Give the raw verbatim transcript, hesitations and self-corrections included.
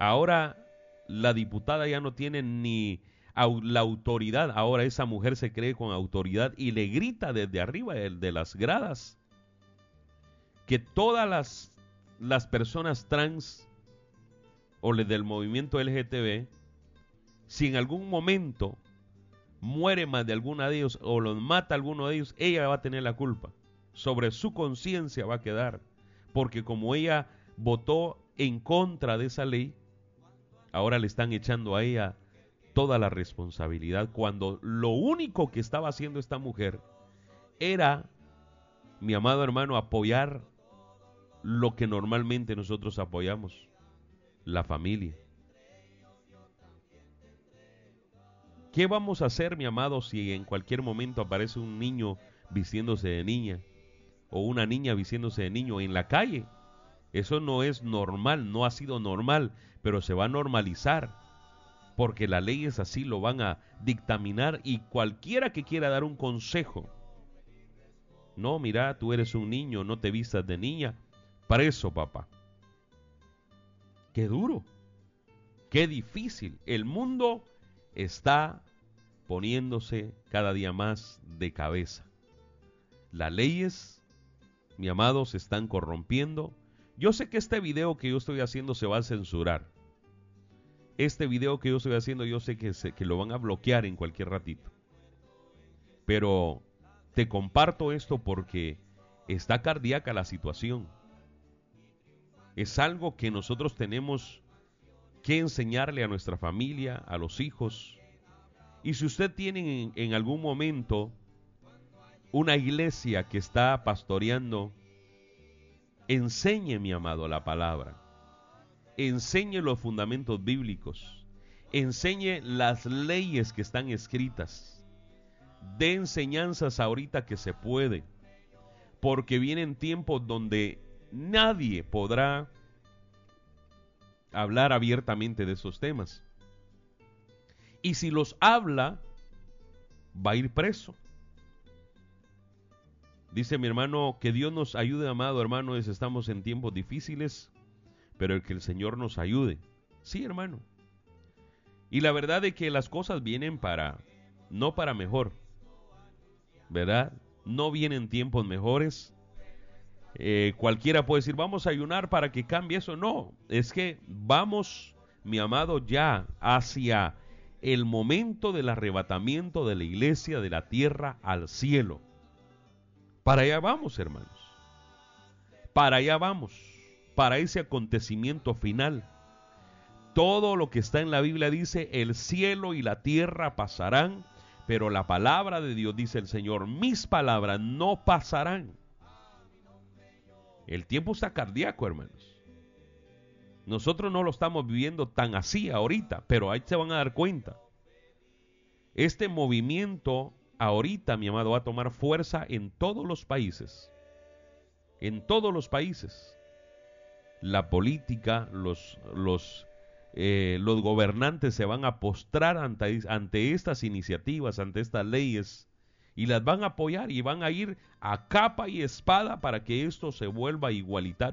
Ahora la diputada ya no tiene ni au- la autoridad, ahora esa mujer se cree con autoridad y le grita desde arriba de, de las gradas que todas las, las personas trans o le- del movimiento L G T B, si en algún momento muere más de alguna de ellos o los mata alguno de ellos, ella va a tener la culpa. Sobre su conciencia va a quedar, porque como ella votó en contra de esa ley, ahora le están echando a ella toda la responsabilidad, cuando lo único que estaba haciendo esta mujer era, mi amado hermano, apoyar lo que normalmente nosotros apoyamos, la familia. ¿Qué vamos a hacer, mi amado, si en cualquier momento aparece un niño vistiéndose de niña o una niña vistiéndose de niño en la calle? Eso no es normal, no ha sido normal, pero se va a normalizar, porque las leyes así lo van a dictaminar y cualquiera que quiera dar un consejo, no, mira, tú eres un niño, no te vistas de niña, preso, papá. Qué duro, qué difícil. El mundo está poniéndose cada día más de cabeza. Las leyes, mi amado, se están corrompiendo. Yo sé que este video que yo estoy haciendo se va a censurar. Este video que yo estoy haciendo, yo sé que, se, que lo van a bloquear en cualquier ratito. Pero te comparto esto porque está cardíaca la situación. Es algo que nosotros tenemos que enseñarle a nuestra familia, a los hijos. Y si usted tiene en, en algún momento una iglesia que está pastoreando, enseñe, mi amado, la palabra. Enseñe los fundamentos bíblicos. Enseñe las leyes que están escritas. De enseñanzas ahorita que se puede. Porque vienen tiempos donde nadie podrá hablar abiertamente de esos temas. Y si los habla, va a ir preso. Dice mi hermano, que Dios nos ayude, amado hermano, es, estamos en tiempos difíciles, pero que el Señor nos ayude. Sí, hermano. Y la verdad es que las cosas vienen para, no para mejor, ¿verdad? No vienen tiempos mejores. Eh, cualquiera puede decir, vamos a ayunar para que cambie eso. No, es que vamos, mi amado, ya hacia el momento del arrebatamiento de la iglesia de la tierra al cielo. Para allá vamos, hermanos. Para allá vamos. Para ese acontecimiento final. Todo lo que está en la Biblia dice, el cielo y la tierra pasarán, pero la palabra de Dios, dice el Señor, mis palabras no pasarán. El tiempo está cardíaco, hermanos. Nosotros no lo estamos viviendo tan así ahorita, pero ahí se van a dar cuenta. Este movimiento ahorita, mi amado, va a tomar fuerza en todos los países. En todos los países. La política, los, los, eh, los gobernantes se van a postrar ante, ante estas iniciativas, ante estas leyes, y las van a apoyar y van a ir a capa y espada para que esto se vuelva igualitario.